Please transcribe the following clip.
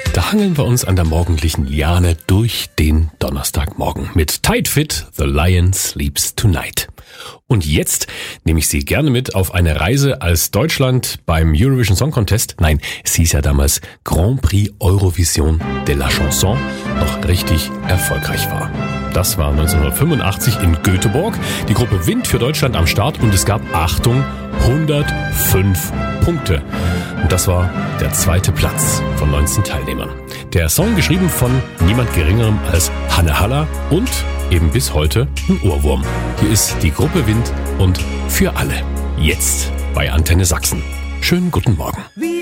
Da hangeln wir uns an der morgendlichen Liane durch den Donnerstagmorgen mit Tight Fit, The Lion Sleeps Tonight. Und jetzt nehme ich Sie gerne mit auf eine Reise, als Deutschland beim Eurovision Song Contest, nein, es hieß ja damals Grand Prix Eurovision de la Chanson, noch richtig erfolgreich war. Das war 1985 in Göteborg, die Gruppe Wind für Deutschland am Start und es gab, Achtung, 105 Punkte. Und das war der zweite Platz von 19 Teilnehmern. Der Song geschrieben von niemand Geringerem als Hanne Haller und eben bis heute ein Ohrwurm. Hier ist die Gruppe Wind und Für alle. Jetzt bei Antenne Sachsen. Schönen guten Morgen.